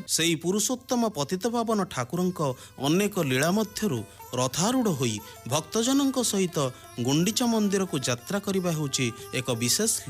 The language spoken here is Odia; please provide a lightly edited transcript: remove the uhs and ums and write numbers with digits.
ସେହି ପୁରୁଷୋତ୍ତମ ପତିତପାବନ ଠାକୁରଙ୍କ ଅନେକ ଲୀଳା ମଧ୍ୟରୁ ରଥାରୂଢ଼ ହୋଇ ଭକ୍ତଜନଙ୍କ ସହିତ ଗୁଣ୍ଡିଚା ମନ୍ଦିରକୁ ଯାତ୍ରା କରିବା ହେଉଛି ଏକ ବିଶେଷ